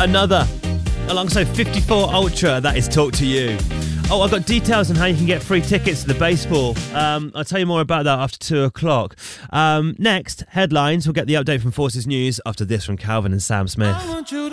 Another. Alongside 54 Ultra, that is Talk to You. Oh, I've got details on how you can get free tickets to the baseball. I'll tell you more about that after 2 o'clock. Next, headlines. We'll get the update from Forces News after this from Calvin and Sam Smith.